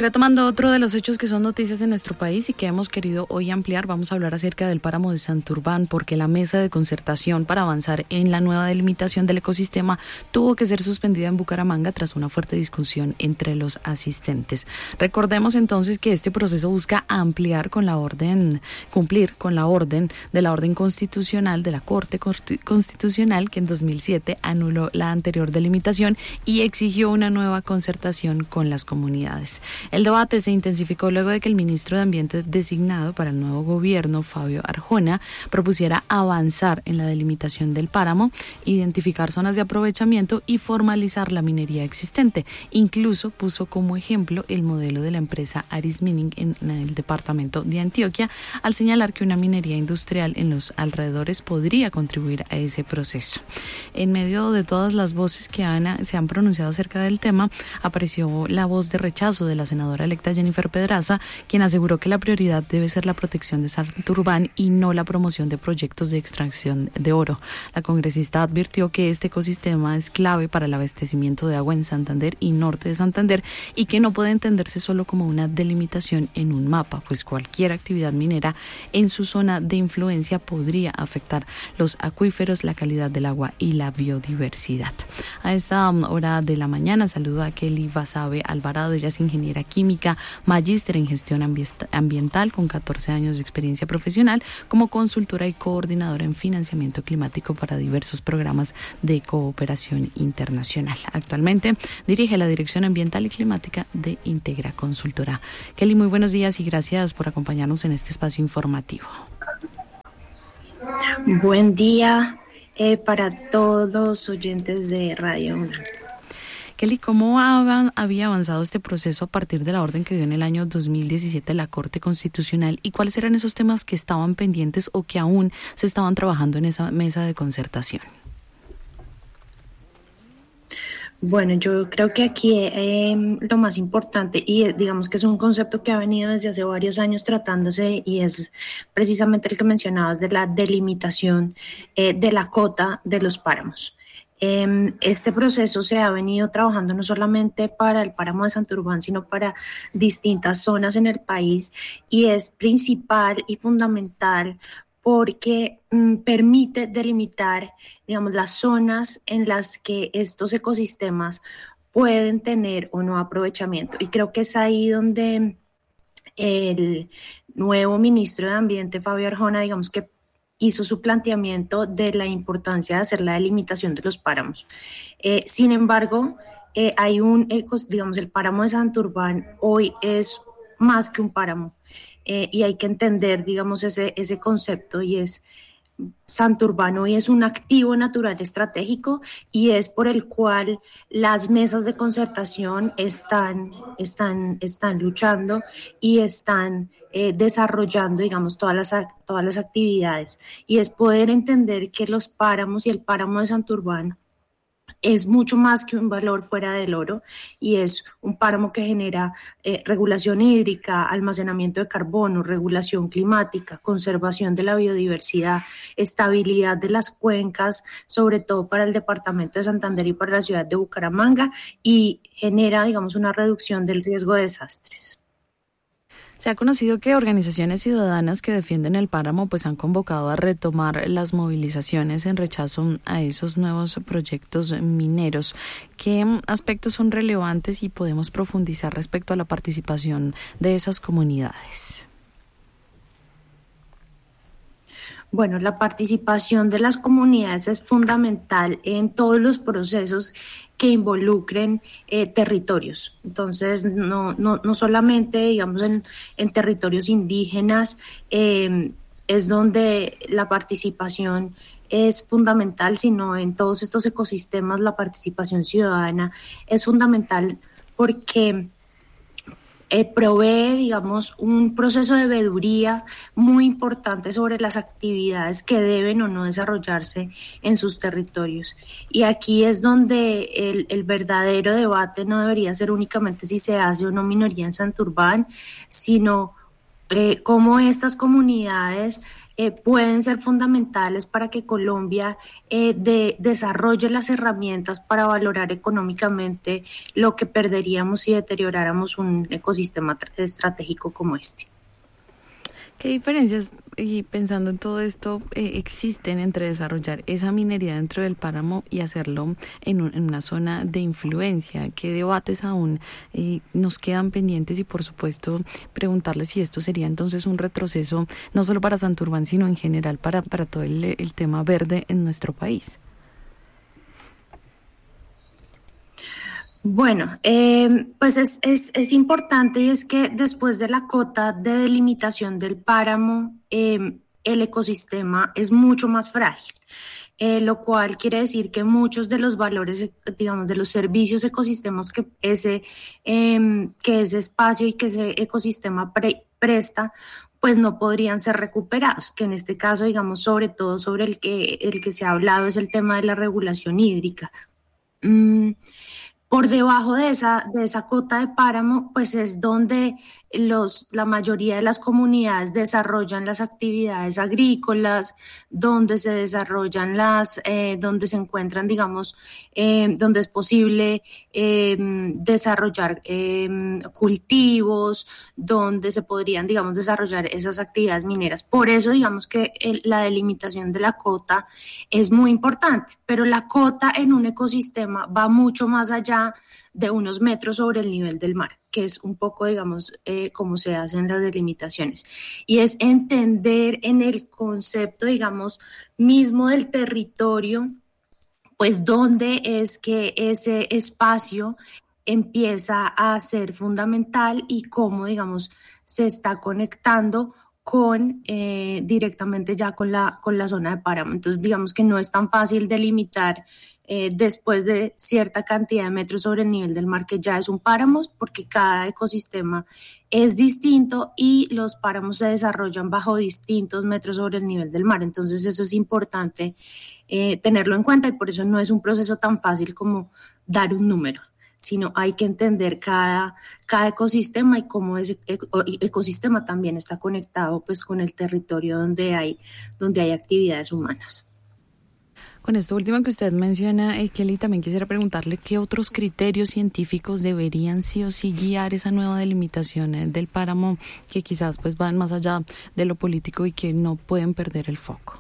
retomando otro de los hechos que son noticias en nuestro país y que hemos querido hoy ampliar, vamos a hablar acerca del páramo de Santurbán, porque la mesa de concertación para avanzar en la nueva delimitación del ecosistema tuvo que ser suspendida en Bucaramanga tras una fuerte discusión entre los asistentes. Recordemos entonces que este proceso busca cumplir con la orden de la orden constitucional de la Corte Constitucional, que en 2007 anuló la anterior delimitación y exigió una nueva concertación con las comunidades. El debate se intensificó luego de que el ministro de Ambiente designado para el nuevo gobierno, Fabio Arjona, propusiera avanzar en la delimitación del páramo, identificar zonas de aprovechamiento y formalizar la minería existente. Incluso puso como ejemplo el modelo de la empresa Aris Mining en el departamento de Antioquia, al señalar que una minería industrial en los alrededores podría contribuir a ese proceso. En medio de todas las voces que se han pronunciado acerca del tema, apareció la voz de rechazo de la senadora electa Jennifer Pedraza, quien aseguró que la prioridad debe ser la protección de Santurbán y no la promoción de proyectos de extracción de oro. La congresista advirtió que este ecosistema es clave para el abastecimiento de agua en Santander y norte de Santander y que no puede entenderse solo como una delimitación en un mapa, pues cualquier actividad minera en su zona de influencia podría afectar los acuíferos, la calidad del agua y la biodiversidad. A esta hora de la mañana saludo a Kelly Basabe Alvarado. Ella es ingeniera química, magíster en gestión ambiental con 14 años de experiencia profesional como consultora y coordinadora en financiamiento climático para diversos programas de cooperación internacional. Actualmente dirige la Dirección Ambiental y Climática de Integra Consultora. Kelly, muy buenos días y gracias por acompañarnos en este espacio informativo. Buen día para todos los oyentes de Radio UNAM. Kelly, ¿cómo había avanzado este proceso a partir de la orden que dio en el año 2017 la Corte Constitucional y cuáles eran esos temas que estaban pendientes o que aún se estaban trabajando en esa mesa de concertación? Bueno, yo creo que aquí lo más importante, y digamos que es un concepto que ha venido desde hace varios años tratándose, y es precisamente el que mencionabas de la delimitación de la cota de los páramos. Este proceso se ha venido trabajando no solamente para el páramo de Santurbán, sino para distintas zonas en el país, y es principal y fundamental porque permite delimitar, digamos, las zonas en las que estos ecosistemas pueden tener o no aprovechamiento. Y creo que es ahí donde el nuevo ministro de Ambiente, Fabio Arjona, digamos que hizo su planteamiento de la importancia de hacer la delimitación de los páramos. Sin embargo, hay digamos, el páramo de Santurbán hoy es más que un páramo, y hay que entender, digamos, ese concepto, y es Santurbán hoy es un activo natural estratégico y es por el cual las mesas de concertación están luchando y están desarrollando, digamos, todas las actividades, y es poder entender que los páramos y el páramo de Santurbán es mucho más que un valor fuera del oro, y es un páramo que genera regulación hídrica, almacenamiento de carbono, regulación climática, conservación de la biodiversidad, estabilidad de las cuencas, sobre todo para el departamento de Santander y para la ciudad de Bucaramanga, y genera, digamos, una reducción del riesgo de desastres. Se ha conocido que organizaciones ciudadanas que defienden el páramo pues han convocado a retomar las movilizaciones en rechazo a esos nuevos proyectos mineros. ¿Qué aspectos son relevantes y podemos profundizar respecto a la participación de esas comunidades? Bueno, la participación de las comunidades es fundamental en todos los procesos que involucren territorios. Entonces, no solamente, digamos, en territorios indígenas es donde la participación es fundamental, sino en todos estos ecosistemas la participación ciudadana es fundamental porque provee, digamos, un proceso de veeduría muy importante sobre las actividades que deben o no desarrollarse en sus territorios. Y aquí es donde el verdadero debate no debería ser únicamente si se hace o no minería en Santurbán, sino cómo estas comunidades pueden ser fundamentales para que Colombia desarrolle las herramientas para valorar económicamente lo que perderíamos si deterioráramos un ecosistema estratégico como este. ¿Qué diferencias, y pensando en todo esto, existen entre desarrollar esa minería dentro del páramo y hacerlo en una zona de influencia? ¿Qué debates aún nos quedan pendientes? Y por supuesto, preguntarle si esto sería entonces un retroceso, no solo para Santurbán, sino en general para todo el tema verde en nuestro país. Bueno, pues es importante, y es que después de la cota de delimitación del páramo, el ecosistema es mucho más frágil, lo cual quiere decir que muchos de los valores, digamos, de los servicios ecosistemas que ese espacio y que ese ecosistema presta, pues no podrían ser recuperados, que en este caso, digamos, sobre todo sobre el que se ha hablado es el tema de la regulación hídrica. Por debajo de esa cota de páramo, pues es donde la mayoría de las comunidades desarrollan las actividades agrícolas, donde se desarrollan donde se encuentran, digamos, donde es posible desarrollar cultivos, donde se podrían, digamos, desarrollar esas actividades mineras. Por eso, digamos que la delimitación de la cota es muy importante, pero la cota en un ecosistema va mucho más allá de unos metros sobre el nivel del mar, que es un poco, digamos, cómo se hacen las delimitaciones. Y es entender en el concepto, digamos, mismo del territorio, pues dónde es que ese espacio empieza a ser fundamental y cómo, digamos, se está conectando directamente ya con la zona de páramo. Entonces, digamos que no es tan fácil delimitar después de cierta cantidad de metros sobre el nivel del mar, que ya es un páramo, porque cada ecosistema es distinto y los páramos se desarrollan bajo distintos metros sobre el nivel del mar. Entonces eso es importante tenerlo en cuenta, y por eso no es un proceso tan fácil como dar un número, sino hay que entender cada ecosistema y cómo ese ecosistema también está conectado pues con el territorio donde hay actividades humanas. Con esto último que usted menciona, Kelly, también quisiera preguntarle qué otros criterios científicos deberían sí o sí guiar esa nueva delimitación del páramo, que quizás pues van más allá de lo político y que no pueden perder el foco.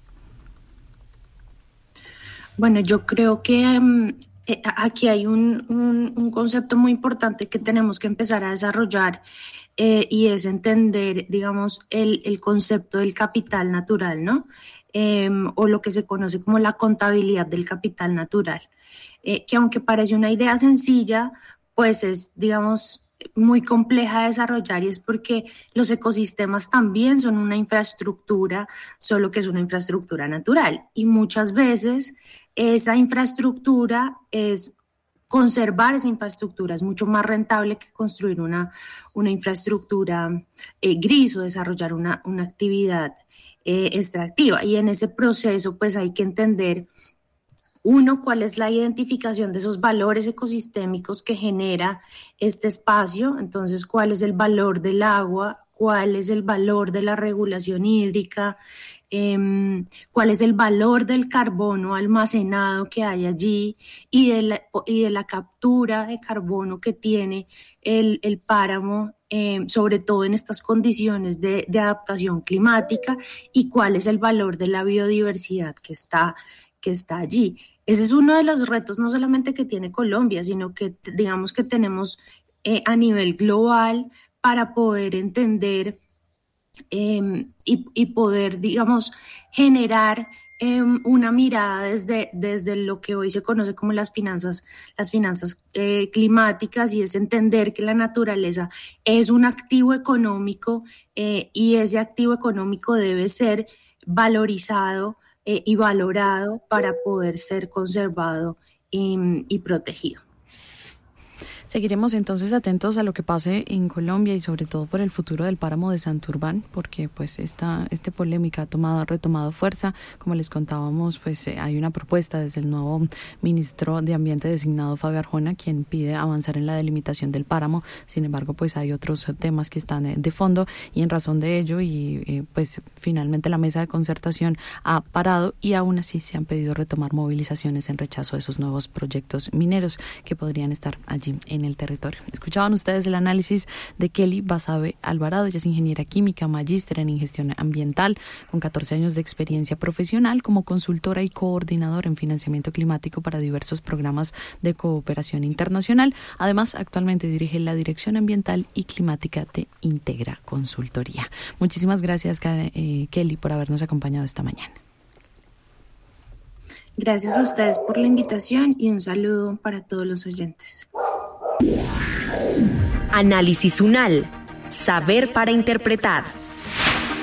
Bueno, yo creo que aquí hay un concepto muy importante que tenemos que empezar a desarrollar, y es entender, digamos, el concepto del capital natural, ¿no? O lo que se conoce como la contabilidad del capital natural, que aunque parece una idea sencilla, pues es, digamos, muy compleja de desarrollar, y es porque los ecosistemas también son una infraestructura, solo que es una infraestructura natural, y muchas veces esa infraestructura conservar esa infraestructura es mucho más rentable que construir una infraestructura gris o desarrollar una actividad extractiva. Y en ese proceso pues hay que entender, uno, cuál es la identificación de esos valores ecosistémicos que genera este espacio. Entonces, cuál es el valor del agua, cuál es el valor de la regulación hídrica, cuál es el valor del carbono almacenado que hay allí y de la captura de carbono que tiene el páramo, sobre todo en estas condiciones de adaptación climática, y cuál es el valor de la biodiversidad que está allí. Ese es uno de los retos no solamente que tiene Colombia, sino que digamos que tenemos a nivel global, para poder entender y poder, digamos, generar una mirada desde lo que hoy se conoce como las finanzas climáticas, y es entender que la naturaleza es un activo económico, y ese activo económico debe ser valorizado y valorado para poder ser conservado y protegido. Seguiremos entonces atentos a lo que pase en Colombia y sobre todo por el futuro del páramo de Santurbán, porque pues esta polémica ha retomado fuerza. Como les contábamos, pues hay una propuesta desde el nuevo ministro de Ambiente designado, Fabio Arjona, quien pide avanzar en la delimitación del páramo. Sin embargo, pues hay otros temas que están de fondo y en razón de ello pues finalmente la mesa de concertación ha parado y aún así se han pedido retomar movilizaciones en rechazo a esos nuevos proyectos mineros que podrían estar allí en el territorio. Escuchaban ustedes el análisis de Kelly Basabe Alvarado. Ella es ingeniera química, magíster en gestión ambiental, con 14 años de experiencia profesional como consultora y coordinadora en financiamiento climático para diversos programas de cooperación internacional. Además, actualmente dirige la Dirección Ambiental y Climática de Integra Consultoría. Muchísimas gracias, Kelly, por habernos acompañado esta mañana. Gracias a ustedes por la invitación y un saludo para todos los oyentes. Análisis UNAL. Saber para interpretar.